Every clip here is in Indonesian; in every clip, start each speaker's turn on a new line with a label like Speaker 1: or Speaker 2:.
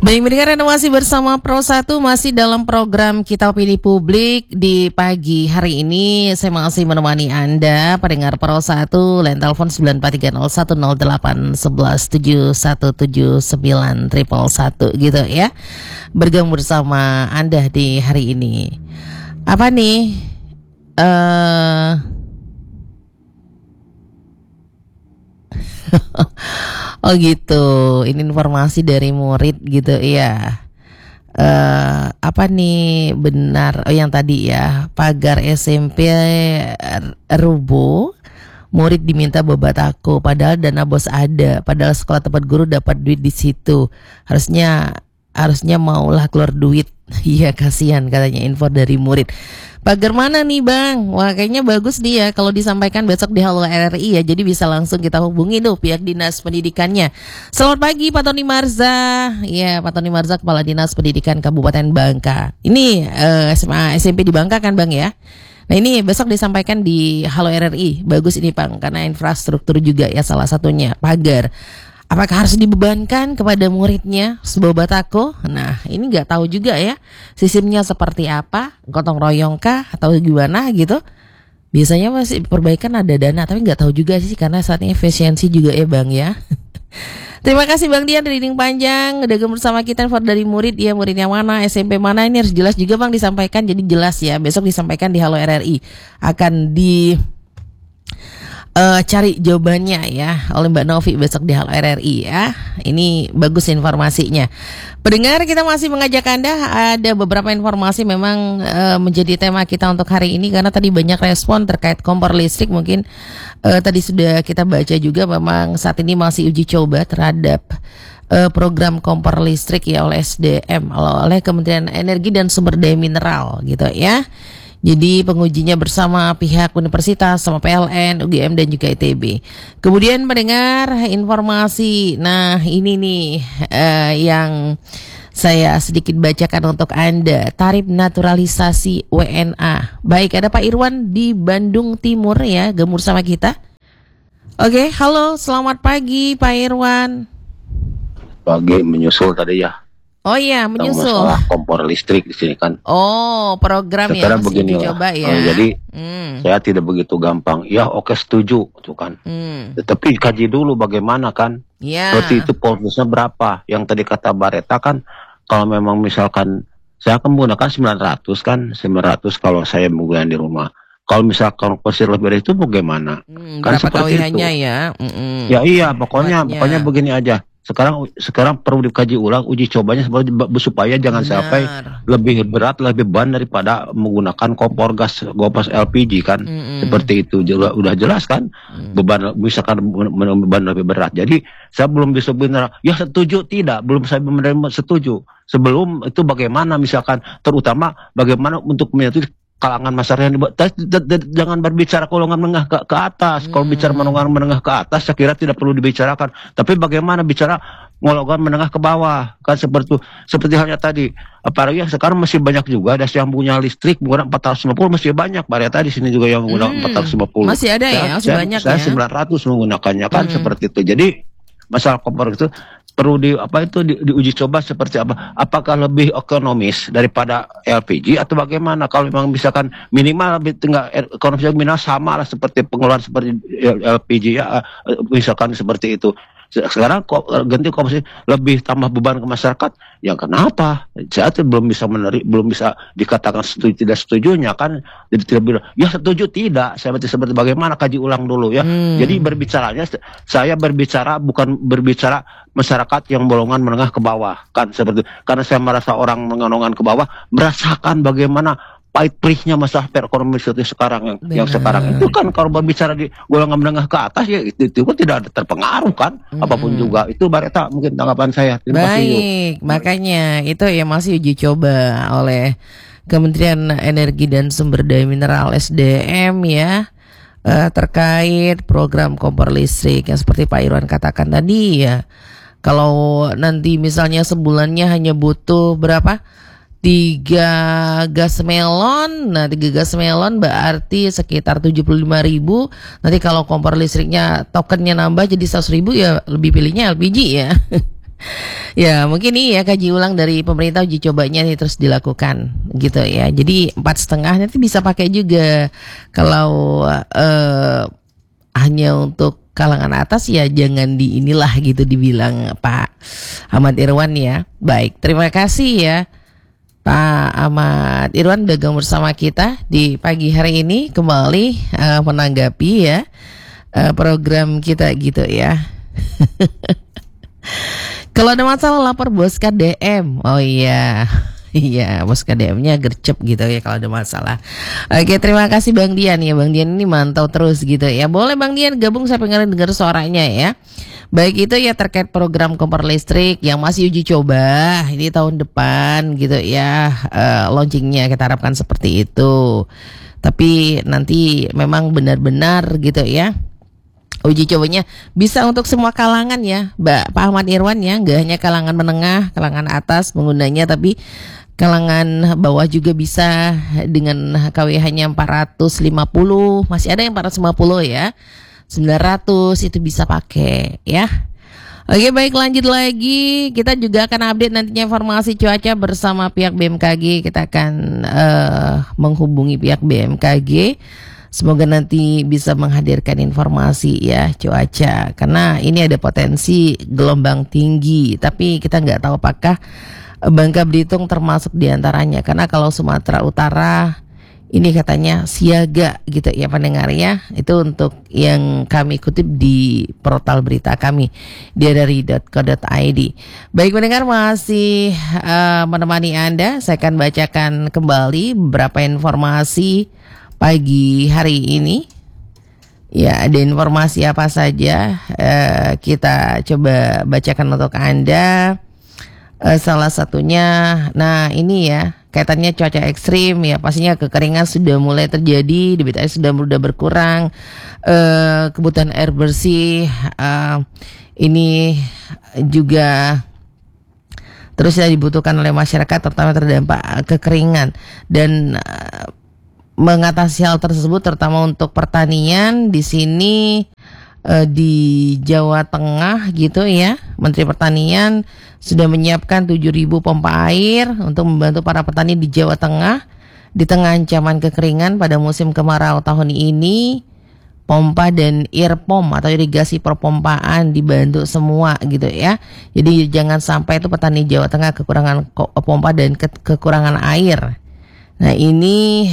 Speaker 1: Baik, mendengar masih bersama Pro 1 masih dalam program Kita Opini Publik di pagi hari ini. Saya masih menemani Anda pendengar Pro 1, line telepon 9430108117179 gitu ya. Bergabung bersama Anda di hari ini. Apa nih? Oh gitu, ini informasi dari murid gitu ya. Apa nih benar? Oh yang tadi ya, pagar SMP rubuh, murid diminta bawa batako, padahal dana bos ada, padahal sekolah tempat guru dapat duit di situ. Harusnya maulah keluar duit. Iya kasihan katanya info dari murid. Pagar mana nih Bang? Wah kayaknya bagus dia kalau disampaikan besok di Halo RRI ya. Jadi bisa langsung kita hubungi tuh pihak dinas pendidikannya. Selamat pagi Pak Tony Marza. Ya Pak Tony Marza Kepala Dinas Pendidikan Kabupaten Bangka. Ini SMA SMP di Bangka kan Bang ya? Nah ini besok disampaikan di Halo RRI. Bagus ini Bang karena infrastruktur juga ya salah satunya pagar. Apakah harus dibebankan kepada muridnya sebuah batako? Nah ini nggak tahu juga ya sistemnya seperti apa, gotong royong kah atau gimana gitu. Biasanya masih perbaikan ada dana tapi nggak tahu juga sih karena saat ini efisiensi juga ya Bang ya. Terima kasih Bang Dian dari Dinding Panjang udah bersama kita info dari murid ya, murid yang mana, SMP mana, ini harus jelas juga Bang disampaikan jadi jelas ya. Besok disampaikan di Halo RRI akan di cari jawabannya ya oleh Mbak Novi besok di Halo RRI ya. Ini bagus informasinya. Pendengar, kita masih mengajak Anda, ada beberapa informasi memang menjadi tema kita untuk hari ini karena tadi banyak respon terkait kompor listrik. Mungkin tadi sudah kita baca juga memang saat ini masih uji coba terhadap program kompor listrik ya oleh SDM, oleh Kementerian Energi dan Sumber Daya Mineral gitu ya. Jadi pengujinya bersama pihak universitas, sama PLN, UGM dan juga ITB. Kemudian mendengar informasi, nah ini nih yang saya sedikit bacakan untuk Anda. Tarif naturalisasi WNA. Baik, ada Pak Irwan di Bandung Timur ya, gabung sama kita. Oke, halo, selamat pagi Pak Irwan.
Speaker 2: Pagi, menyusul tadi ya.
Speaker 1: Oh iya, menyusul.
Speaker 2: Masalah kompor listrik di sini kan.
Speaker 1: Oh, program
Speaker 2: sekarang
Speaker 1: ya masih dicoba ya.
Speaker 2: Jadi saya tidak begitu gampang. Ya oke setuju tuh kan. Tapi kaji dulu bagaimana kan. Seperti itu porsinya berapa. Yang tadi kata Bareta kan kalau memang misalkan saya akan menggunakan 900 kan. 900 kalau saya menggunakan di rumah. Kalau misalkan porsi lebih dari itu bagaimana? Kan
Speaker 1: berapa
Speaker 2: seperti itu.
Speaker 1: Ya?
Speaker 2: Ya iya, pokoknya begini aja. Sekarang perlu dikaji ulang uji cobanya supaya jangan sampai lebih berat, lebih beban daripada menggunakan kompor gas LPG kan. Seperti itu udah jelas kan. Beban misalkan beban lebih berat. Jadi saya belum bisa benar ya setuju tidak, belum saya menerima setuju. Sebelum itu bagaimana misalkan terutama bagaimana untuk menyatu kalangan masyarakat jangan berbicara golongan menengah ke atas. Kalau bicara golongan menengah ke atas saya kira tidak perlu dibicarakan. Tapi bagaimana bicara golongan menengah ke bawah kan seperti halnya tadi. Apalagi sekarang masih banyak juga ada yang punya listrik menggunakan 450 masih banyak. Bareta di sini juga yang menggunakan 450.
Speaker 1: Masih ada masih banyak
Speaker 2: saya 900 menggunakannya kan seperti itu. Jadi masalah kompor itu perlu diuji coba seperti apa. Apakah lebih ekonomis daripada LPG atau bagaimana? Kalau memang misalkan minimal lebih tinggal ekonomisnya minimal sama lah seperti pengeluaran seperti LPG ya, misalkan seperti itu. Sekarang ganti komisi lebih tambah beban ke masyarakat. Ya kenapa? Saya belum bisa dikatakan setuju tidak setujunya kan. Jadi tidak bilang ya setuju tidak. Saya seperti bagaimana kaji ulang dulu ya. Jadi saya berbicara bukan berbicara masyarakat yang golongan menengah ke bawah kan seperti karena saya merasa orang menengah ke bawah merasakan bagaimana pahit perihnya masalah perekonomian sekarang yang sekarang itu kan kalau berbicara di golongan menengah ke atas ya itu kan tidak ada terpengaruh kan apapun juga. Itu Bareta mungkin tanggapan saya.
Speaker 1: Baik, makanya itu ya masih uji coba oleh Kementerian Energi dan Sumber Daya Mineral SDM ya terkait program kompor listrik yang seperti Pak Irwan katakan tadi ya. Kalau nanti misalnya sebulannya hanya butuh berapa? 3 gas melon. Nah 3 gas melon berarti sekitar 75.000. Nanti kalau kompor listriknya tokennya nambah jadi 100.000 ya lebih pilihnya LPG ya. Ya mungkin ini ya kaji ulang dari pemerintah uji cobanya nih terus dilakukan gitu ya. Jadi 4,5 nanti bisa pakai juga. Kalau hanya untuk kalangan atas ya jangan di inilah gitu dibilang Pak Ahmad Irwan ya. Baik, terima kasih ya Pak Ahmad Irwan udah gabung bersama kita di pagi hari ini kembali menanggapi ya program kita gitu ya. Kalau ada masalah lapor bos KDM. Oh iya. Iya, bos KDM-nya gercep gitu ya kalau ada masalah. Oke, terima kasih Bang Dian ya. Bang Dian ini mantau terus gitu ya. Boleh Bang Dian gabung saya pengen dengar suaranya ya. Baik itu ya terkait program kompor listrik yang masih uji coba. Ini tahun depan gitu ya. Launchingnya kita harapkan seperti itu. Tapi nanti memang benar-benar gitu ya. Uji cobanya bisa untuk semua kalangan ya, Pak Ahmad Irwan ya, nggak hanya kalangan menengah, kalangan atas penggunanya, tapi kalangan bawah juga bisa dengan KWH-nya 450, masih ada yang 450 ya, 900 itu bisa pakai ya. Oke baik lanjut lagi, kita juga akan update nantinya informasi cuaca bersama pihak BMKG, kita akan menghubungi pihak BMKG. Semoga nanti bisa menghadirkan informasi ya cuaca. Karena ini ada potensi gelombang tinggi. Tapi kita nggak tahu apakah Bangka Belitung termasuk diantaranya. Karena kalau Sumatera Utara ini katanya siaga gitu ya pendengar ya. Itu untuk yang kami kutip di portal berita kami diadari.co.id. Baik pendengar masih menemani Anda. Saya akan bacakan kembali beberapa informasi pagi hari ini. Ya ada informasi apa saja kita coba bacakan untuk Anda. Salah satunya, nah ini ya kaitannya cuaca ekstrim ya, pastinya kekeringan sudah mulai terjadi, debit air sudah berkurang, kebutuhan air bersih ini juga terus dibutuhkan oleh masyarakat terutama terdampak kekeringan. Dan mengatasi hal tersebut terutama untuk pertanian di sini di Jawa Tengah gitu ya. Menteri Pertanian sudah menyiapkan 7.000 pompa air untuk membantu para petani di Jawa Tengah di tengah ancaman kekeringan pada musim kemarau tahun ini. Pompa dan irpom atau irigasi perpompaan dibantu semua gitu ya. Jadi jangan sampai itu petani Jawa Tengah kekurangan pompa dan kekurangan air. Nah ini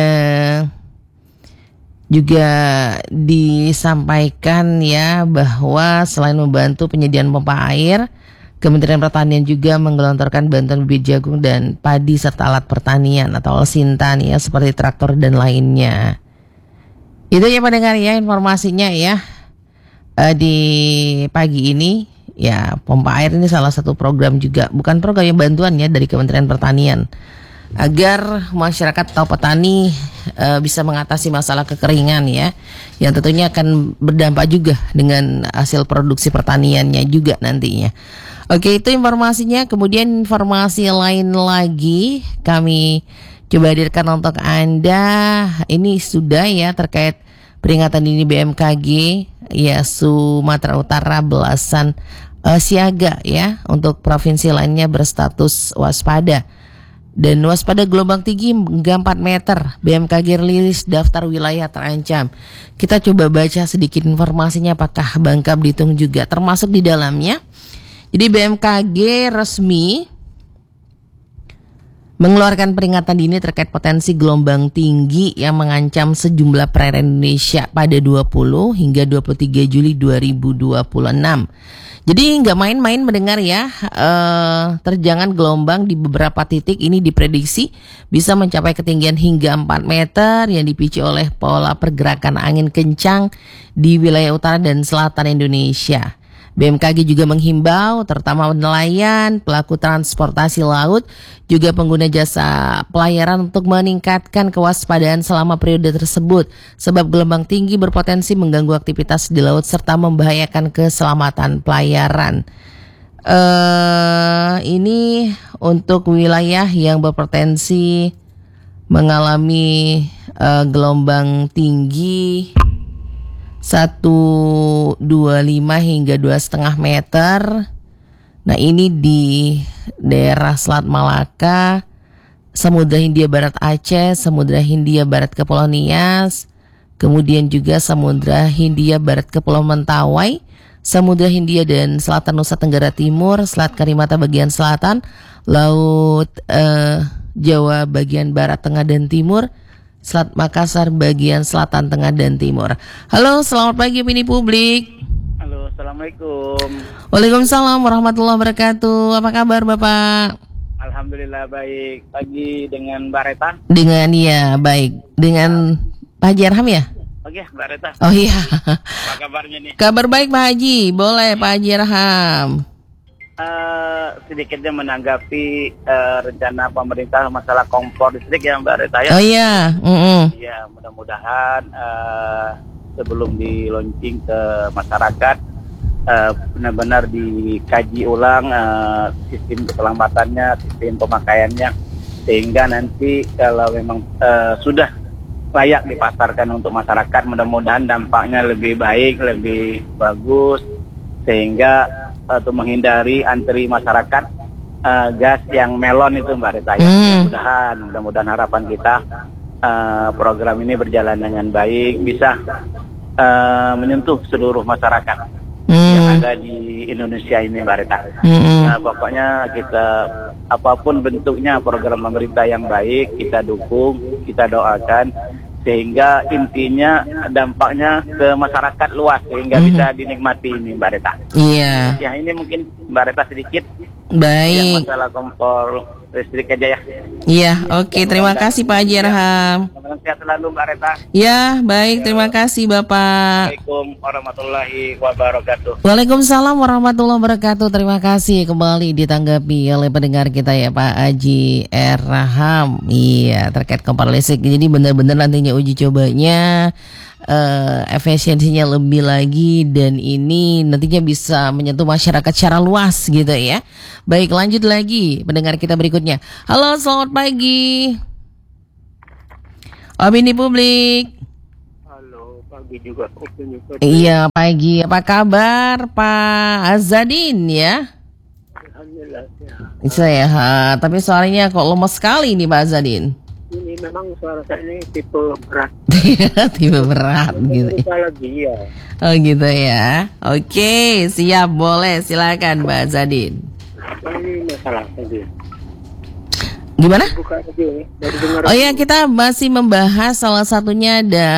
Speaker 1: juga disampaikan ya bahwa selain membantu penyediaan pompa air, Kementerian Pertanian juga menggelontorkan bantuan bibit jagung dan padi serta alat pertanian atau Sintan ya seperti traktor dan lainnya. Itu ya pendengar ya informasinya ya di pagi ini ya. Pompa air ini salah satu program juga, bukan program yang bantuan ya dari Kementerian Pertanian, agar masyarakat atau petani bisa mengatasi masalah kekeringan ya, yang tentunya akan berdampak juga dengan hasil produksi pertaniannya juga nantinya. Oke itu informasinya. Kemudian informasi lain lagi kami coba hadirkan untuk Anda. Ini sudah ya terkait peringatan dini BMKG ya Sumatera Utara belasan siaga ya, untuk provinsi lainnya berstatus waspada. Dan waspada gelombang tinggi hingga 4 meter. BMKG rilis daftar wilayah terancam. Kita coba baca sedikit informasinya apakah Bangka Belitung juga termasuk di dalamnya. Jadi BMKG resmi mengeluarkan peringatan dini terkait potensi gelombang tinggi yang mengancam sejumlah perairan Indonesia pada 20 hingga 23 Juli 2026. Jadi nggak main-main mendengar ya, terjangan gelombang di beberapa titik ini diprediksi bisa mencapai ketinggian hingga 4 meter yang dipicu oleh pola pergerakan angin kencang di wilayah utara dan selatan Indonesia. BMKG juga menghimbau terutama nelayan, pelaku transportasi laut, juga pengguna jasa pelayaran untuk meningkatkan kewaspadaan selama periode tersebut sebab gelombang tinggi berpotensi mengganggu aktivitas di laut serta membahayakan keselamatan pelayaran. Ini untuk wilayah yang berpotensi mengalami gelombang tinggi 1,25 hingga 2,5 meter. Nah ini di daerah Selat Malaka, Samudra Hindia Barat Aceh, Samudra Hindia Barat Kepulauan Nias, kemudian juga Samudra Hindia Barat Kepulauan Mentawai, Samudra Hindia dan Selatan Nusa Tenggara Timur, Selat Karimata bagian selatan, Laut Jawa bagian barat, tengah dan timur, Selat Makassar bagian selatan, tengah dan timur. Halo, selamat pagi opini publik.
Speaker 3: Halo, assalamualaikum.
Speaker 1: Waalaikumsalam warahmatullahi wabarakatuh. Apa kabar Bapak?
Speaker 3: Alhamdulillah baik. Pagi dengan Mbak Reta.
Speaker 1: Dengan ya baik. Dengan Pak Haji Arham ya?
Speaker 3: Oke, Mbak Reta.
Speaker 1: Oh iya.
Speaker 3: Apa kabarnya nih?
Speaker 1: Kabar baik Pak Haji. Boleh Pak Haji Arham.
Speaker 3: Sedikitnya menanggapi rencana pemerintah masalah kompor listrik ya Mbak Reta ya.
Speaker 1: Oh iya.
Speaker 3: Iya, mudah-mudahan sebelum di launching ke masyarakat benar-benar dikaji ulang sistem keselamatannya, sistem pemakaiannya, sehingga nanti kalau memang sudah layak dipasarkan untuk masyarakat, mudah-mudahan dampaknya lebih baik, lebih bagus, sehingga untuk menghindari antri masyarakat gas yang melon itu Mbak Rita ya. Mudah-mudahan harapan kita program ini berjalan dengan baik, bisa menyentuh seluruh masyarakat yang ada di Indonesia ini Mbak Rita. Nah, pokoknya kita apapun bentuknya program pemerintah yang baik kita dukung, kita doakan, sehingga intinya dampaknya ke masyarakat luas sehingga bisa dinikmati ini Mbak Rita.
Speaker 1: Iya.
Speaker 3: Ya ini mungkin Mbak Rita sedikit
Speaker 1: baik.
Speaker 3: yang masalah kompor listrik aja ya.
Speaker 1: Iya, oke. Terima kasih Pak Haji Arham.
Speaker 3: Sehat selalu Mbak Reta.
Speaker 1: Ya, baik. Terima kasih Bapak.
Speaker 3: Assalamualaikum warahmatullahi wabarakatuh.
Speaker 1: Waalaikumsalam warahmatullahi wabarakatuh. Terima kasih kembali ditanggapi oleh pendengar kita ya Pak Haji Arham. Iya, terkait kompor listrik. Jadi benar-benar nantinya uji cobanya efisiensinya lebih lagi, dan ini nantinya bisa menyentuh masyarakat secara luas gitu ya. Baik, lanjut lagi pendengar kita berikutnya. Halo, selamat pagi. Opini publik.
Speaker 3: Halo, pagi juga opini publik.
Speaker 1: Iya, pagi. Apa kabar Pak Azadin ya?
Speaker 3: Alhamdulillah sehat.
Speaker 1: Sehat, tapi suaranya kok lemes sekali nih Pak Azadin.
Speaker 3: Ini memang suara saya ini tipe berat.
Speaker 1: Tipe berat gitu ya.
Speaker 3: Lagi ya.
Speaker 1: Oh gitu ya. Oke, siap, boleh, silakan Mbak Zadin.
Speaker 3: Ini masalah tadi.
Speaker 1: Gimana?
Speaker 3: Buka aja ya. Dari dengar.
Speaker 1: Oh ya, kita masih membahas salah satunya ada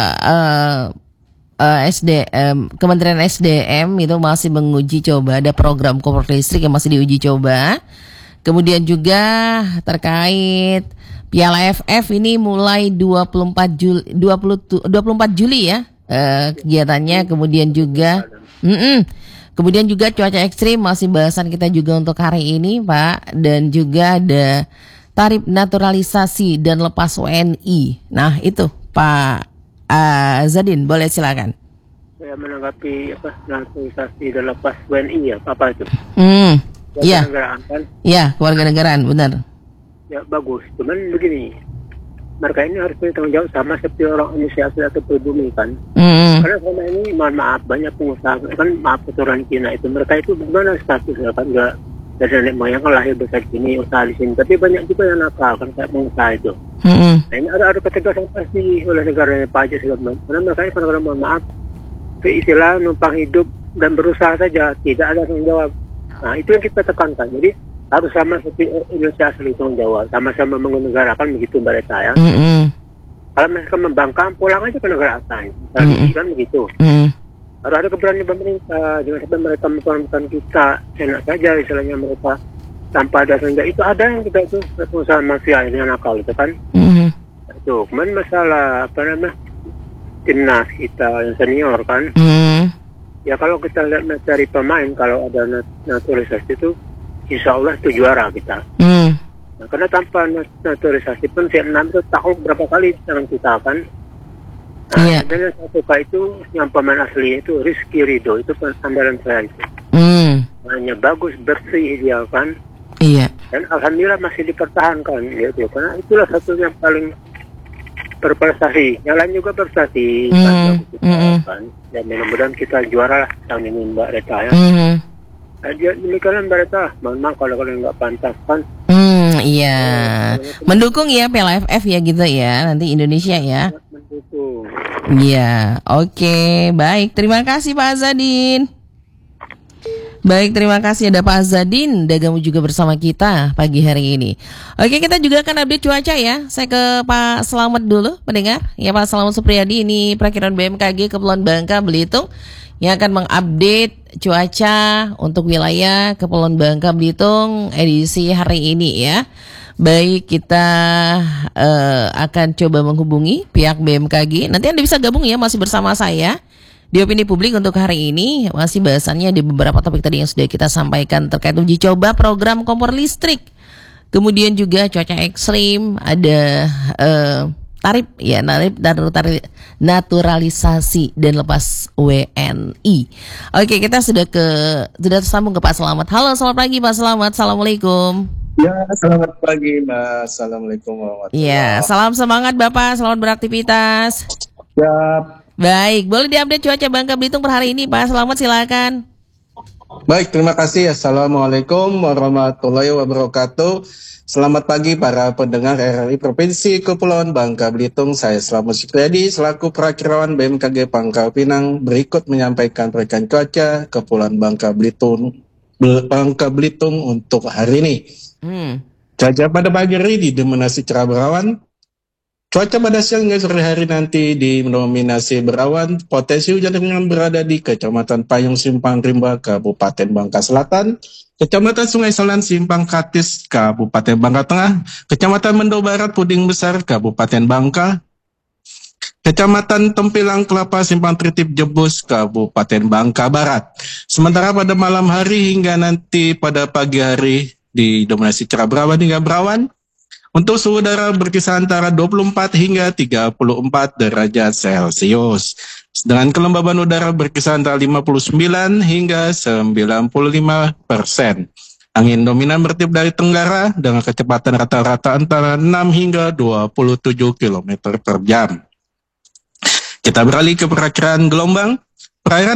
Speaker 1: SDM, Kementerian SDM itu masih menguji coba, ada program kompor listrik yang masih diuji coba. Kemudian juga terkait Piala AFF ini mulai 24 Juli ya kegiatannya. Kemudian juga cuaca ekstrim masih bahasan kita juga untuk hari ini Pak. Dan juga ada tarif naturalisasi dan lepas WNI. Nah itu Pak Zadin, boleh silakan.
Speaker 3: Saya menanggapi naturalisasi dan lepas WNI ya, apa itu?
Speaker 1: Iya.
Speaker 3: Kan?
Speaker 1: Iya, kewarganegaraan, benar.
Speaker 3: Ya bagus, cuman begini, mereka ini harus bertanggung jawab sama seperti orang Indonesia asli atau pribumi kan. Karena selama ini, mohon maaf, banyak pengusaha kan, maaf keturunan Cina itu, mereka itu bagaimana statusnya kan, nggak dari nenek moyang kan lahir besar di sini, usaha di sini, tapi banyak juga yang nakal kan kayak pengusaha itu. Nah ini ada ketegasan pasti oleh negara pajak segala macam, karena mereka ini kadang-kadang mohon maaf, istilah numpang hidup dan berusaha saja, tidak ada tanggung jawab. Nah itu yang kita tekankan, jadi harus sama seperti Indonesia asli tanggung jawab, sama-sama menegarakan begitu Mbak Reta ya. Kalau mereka membangkang, pulang aja ke negara asal, kan begitu. Harus ada keberanian pemerintah, jangan sampai mereka memperlakukan kita enak saja, istilahnya mereka tanpa ada tanggung jawab. Itu ada yang kita itu pengusaha mafia yang nakal itu kan. Itu kemudian masalah apa namanya timnas kita yang senior kan. Ya kalau kita lihat dari pemain, kalau ada naturalisasi itu insya Allah itu juara kita. Nah, karena tanpa naturalisasi pun Vietnam itu tahu berapa kali dengan kita kan. Nah, dan yang saya suka itu yang pemain asli itu Rizky Ridho, itu andalan saya itu. Hanya bagus, bersih dia kan.
Speaker 1: Iya.
Speaker 3: Dan alhamdulillah masih dipertahankan gitu. Karena itulah satu yang paling berprestasi. Yang lain juga berprestasi kan. Dan mudah-mudahan kita juara lah tahun ini Mbak Reta ya. Demikian berita, memang kalau nggak pantas kan.
Speaker 1: Iya. Mendukung ya Piala AFF ya gitu ya, nanti Indonesia ya.
Speaker 3: Mendukung.
Speaker 1: Iya, oke, baik. Terima kasih Pak Azadin. Baik, terima kasih ada Pak Azadin Dagamu juga bersama kita pagi hari ini. Oke, kita juga akan update cuaca ya. Saya ke Pak Selamat dulu, pendengar. Ya Pak Selamat Supriyadi, ini perakiraan BMKG Kepulauan Bangka Belitung yang akan mengupdate cuaca untuk wilayah Kepulauan Bangka Belitung edisi hari ini ya. Baik, kita akan coba menghubungi pihak BMKG. Nanti Anda bisa gabung ya, masih bersama saya di Opini Publik untuk hari ini. Masih bahasannya di beberapa topik tadi yang sudah kita sampaikan terkait uji coba program kompor listrik. Kemudian juga cuaca ekstrim, ada tarif naturalisasi dan lepas WNI. Oke, kita sudah tersambung ke Pak Selamat. Halo, selamat pagi Pak Selamat. Assalamualaikum.
Speaker 4: Ya, selamat pagi Mas. Assalamualaikum warahmatullahi wabarakatuh.
Speaker 1: Ya, salam semangat Bapak, selamat beraktivitas.
Speaker 4: Ya.
Speaker 1: Baik, boleh diupdate cuaca Bangka Belitung per hari ini Pak Selamat, silakan.
Speaker 4: Baik, terima kasih. Assalamualaikum warahmatullahi wabarakatuh. Selamat pagi para pendengar RRI Provinsi Kepulauan Bangka Belitung. Saya Selamat Supriyadi selaku perakiraan BMKG Pangkal Pinang berikut menyampaikan perakiraan cuaca Kepulauan Bangka Belitung untuk hari ini. Cuaca pada pagi hari didominasi cerah berawan. Cuaca pada siang hingga sore hari nanti didominasi berawan. Potensi hujan ringan berada di Kecamatan Payung Simpang Rimba, Kabupaten Bangka Selatan, Kecamatan Sungai Salan Simpang Katis, Kabupaten Bangka Tengah, Kecamatan Mendo Barat Puding Besar, Kabupaten Bangka, Kecamatan Tempilang Kelapa Simpang Tritip Jebus, Kabupaten Bangka Barat. Sementara pada malam hari hingga nanti pada pagi hari didominasi cerah berawan hingga berawan. Untuk suhu udara berkisar antara 24 hingga 34 derajat Celcius. Dengan kelembaban udara berkisar antara 59 hingga 95%. Angin dominan bertiup dari tenggara dengan kecepatan rata-rata antara 6 hingga 27 km per jam. Kita beralih ke perakiraan gelombang. Perairan